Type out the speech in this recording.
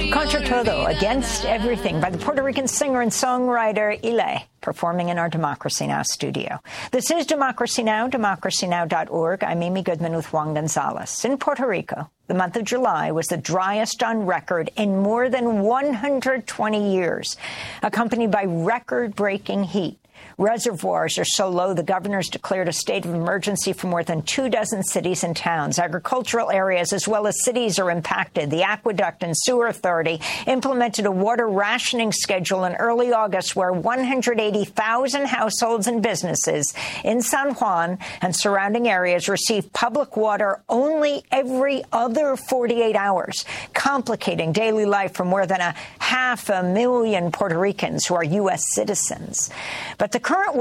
Contra Todo, Against Everything, by the Puerto Rican singer and songwriter Ile, performing in our Democracy Now! Studio. This is Democracy Now!, democracynow.org. I'm Amy Goodman with Juan Gonzalez. In Puerto Rico, the month of July was the driest on record in more than 120 years, accompanied by record-breaking heat. Reservoirs are so low, the governor's declared a state of emergency for more than 24 cities and towns. Agricultural areas as well as cities are impacted. The Aqueduct and Sewer Authority implemented a water rationing schedule in early August where 180,000 households and businesses in San Juan and surrounding areas receive public water only every other 48 hours, complicating daily life for more than 500,000 Puerto Ricans who are U.S. citizens. But the current